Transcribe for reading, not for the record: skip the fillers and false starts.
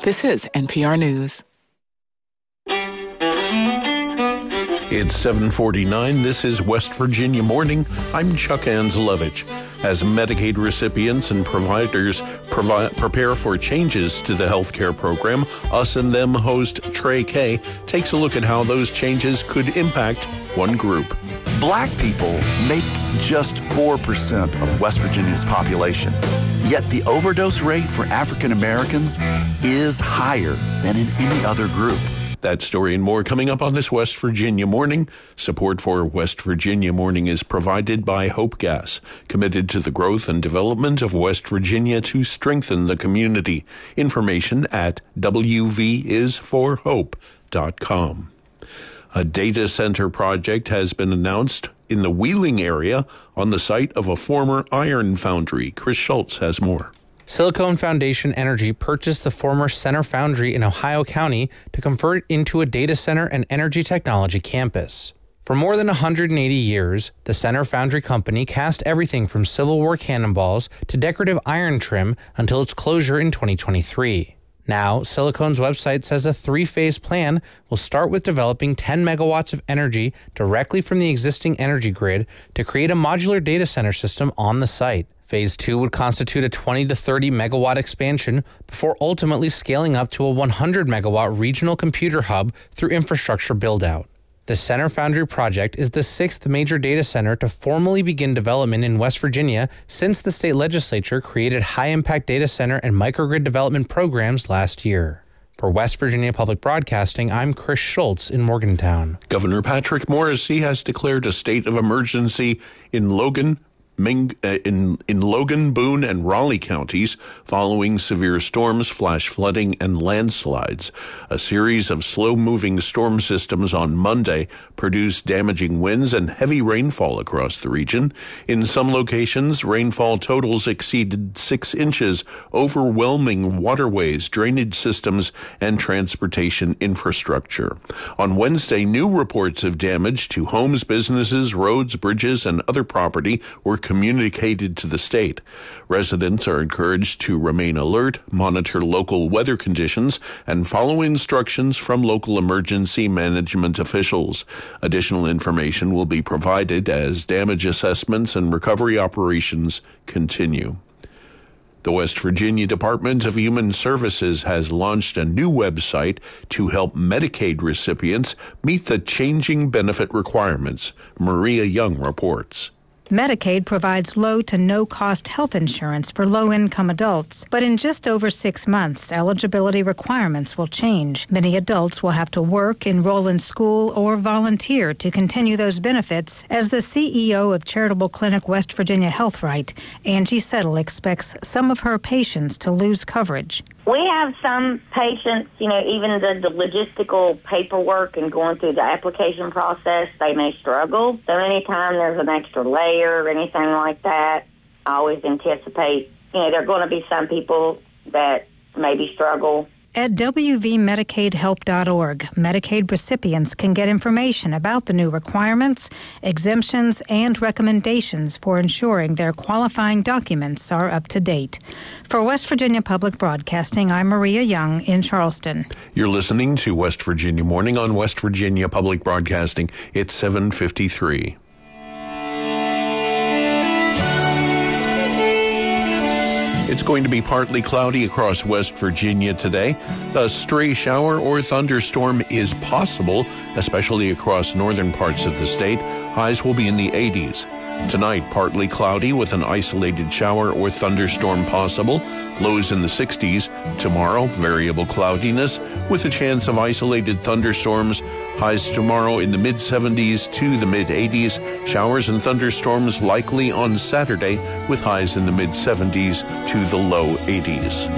This is NPR News. It's 7:49. This is West Virginia Morning. I'm Chuck Anzalevich. As Medicaid recipients and providers prepare for changes to the health care program, Us and Them host Trey Kay takes a look at how those changes could impact one group. Black people make just 4% of West Virginia's population. Yet the overdose rate for African Americans is higher than in any other group. That story and more coming up on this West Virginia Morning. Support for West Virginia Morning is provided by Hope Gas, committed to the growth and development of West Virginia to strengthen the community. Information at wvisforhope.com. A data center project has been announced in the Wheeling area on the site of a former iron foundry. Chris Schultz has more. Silicon Foundation Energy purchased the former Center Foundry in Ohio County to convert it into a data center and energy technology campus. For more than 180 years, the Center Foundry Company cast everything from Civil War cannonballs to decorative iron trim until its closure in 2023. Now, Silicon's website says a three-phase plan will start with developing 10 megawatts of energy directly from the existing energy grid to create a modular data center system on the site. Phase 2 would constitute a 20 to 30 megawatt expansion before ultimately scaling up to a 100 megawatt regional computer hub through infrastructure build-out. The Center Foundry project is the sixth major data center to formally begin development in West Virginia since the state legislature created high-impact data center and microgrid development programs last year. For West Virginia Public Broadcasting, I'm Chris Schultz in Morgantown. Governor Patrick Morrisey has declared a state of emergency in Logan, Boone, and Raleigh counties following severe storms, flash flooding, and landslides. A series of slow-moving storm systems on Monday produced damaging winds and heavy rainfall across the region. In some locations, rainfall totals exceeded 6 inches, overwhelming waterways, drainage systems, and transportation infrastructure. On Wednesday, new reports of damage to homes, businesses, roads, bridges, and other property were communicated to the state. Residents are encouraged to remain alert, monitor local weather conditions, and follow instructions from local emergency management officials. Additional information will be provided as damage assessments and recovery operations continue. The West Virginia Department of Human Services has launched a new website to help Medicaid recipients meet the changing benefit requirements. Maria Young reports. Medicaid provides low to no-cost health insurance for low-income adults, but in just over 6 months, eligibility requirements will change. Many adults will have to work, enroll in school, or volunteer to continue those benefits, as the CEO of Charitable Clinic West Virginia Health Right, Angie Settle, expects some of her patients to lose coverage. We have some patients, even the logistical paperwork and going through the application process, they may struggle. So anytime there's an extra layer or anything like that, I always anticipate, there are going to be some people that maybe struggle. At wvmedicaidhelp.org, Medicaid recipients can get information about the new requirements, exemptions, and recommendations for ensuring their qualifying documents are up to date. For West Virginia Public Broadcasting, I'm Maria Young in Charleston. You're listening to West Virginia Morning on West Virginia Public Broadcasting. It's 7:53. It's going to be partly cloudy across West Virginia today. A stray shower or thunderstorm is possible, especially across northern parts of the state. Highs will be in the 80s. Tonight, partly cloudy with an isolated shower or thunderstorm possible. Lows in the 60s. Tomorrow, variable cloudiness with a chance of isolated thunderstorms. Highs tomorrow in the mid-70s to the mid-80s. Showers and thunderstorms likely on Saturday with highs in the mid-70s to the low 80s.